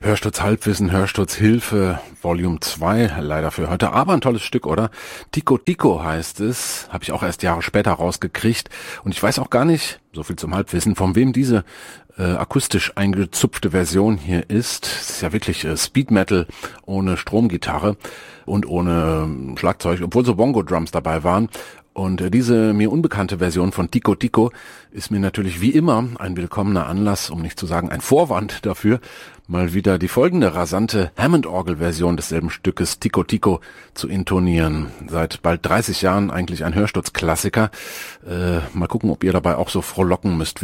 Hörsturz Halbwissen, Hörsturz Hilfe, Volume 2, leider für heute, aber ein tolles Stück, oder? Tico Tico heißt es, habe ich auch erst Jahre später rausgekriegt und ich weiß auch gar nicht, so viel zum Halbwissen, von wem diese akustisch eingezupfte Version hier ist. Es ist ja wirklich Speed Metal ohne Stromgitarre und ohne Schlagzeug, obwohl so Bongo-Drums dabei waren. Und diese mir unbekannte Version von Tico Tico ist mir natürlich wie immer ein willkommener Anlass, um nicht zu sagen ein Vorwand dafür, mal wieder die folgende rasante Hammond-Orgel-Version desselben Stückes Tico Tico zu intonieren. Seit bald 30 Jahren eigentlich ein Hörsturz-Klassiker. Mal gucken, ob ihr dabei auch so frohlocken müsst wie